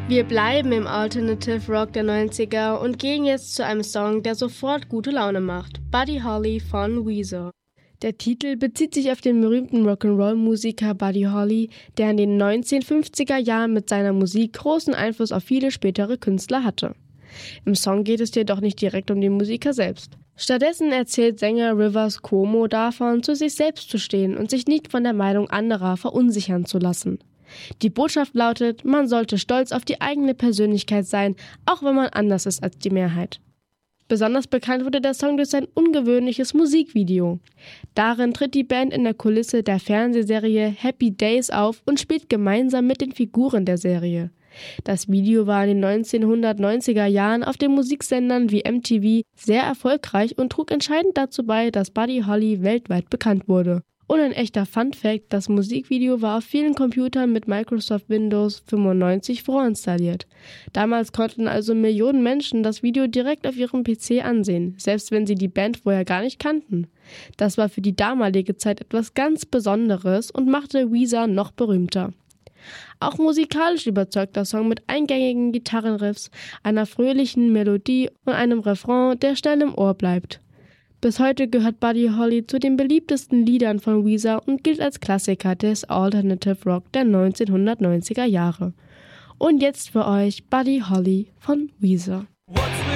Wir bleiben im Alternative Rock der 90er und gehen jetzt zu einem Song, der sofort gute Laune macht. Buddy Holly von Weezer. Der Titel bezieht sich auf den berühmten Rock'n'Roll-Musiker Buddy Holly, der in den 1950er Jahren mit seiner Musik großen Einfluss auf viele spätere Künstler hatte. Im Song geht es jedoch nicht direkt um den Musiker selbst. Stattdessen erzählt Sänger Rivers Cuomo davon, zu sich selbst zu stehen und sich nicht von der Meinung anderer verunsichern zu lassen. Die Botschaft lautet, man sollte stolz auf die eigene Persönlichkeit sein, auch wenn man anders ist als die Mehrheit. Besonders bekannt wurde der Song durch sein ungewöhnliches Musikvideo. Darin tritt die Band in der Kulisse der Fernsehserie Happy Days auf und spielt gemeinsam mit den Figuren der Serie. Das Video war in den 1990er Jahren auf den Musiksendern wie MTV sehr erfolgreich und trug entscheidend dazu bei, dass Buddy Holly weltweit bekannt wurde. Und ein echter Fun-Fact, das Musikvideo war auf vielen Computern mit Microsoft Windows 95 vorinstalliert. Damals konnten also Millionen Menschen das Video direkt auf ihrem PC ansehen, selbst wenn sie die Band vorher gar nicht kannten. Das war für die damalige Zeit etwas ganz Besonderes und machte Weezer noch berühmter. Auch musikalisch überzeugt der Song mit eingängigen Gitarrenriffs, einer fröhlichen Melodie und einem Refrain, der schnell im Ohr bleibt. Bis heute gehört Buddy Holly zu den beliebtesten Liedern von Weezer und gilt als Klassiker des Alternative Rock der 1990er Jahre. Und jetzt für euch Buddy Holly von Weezer. What's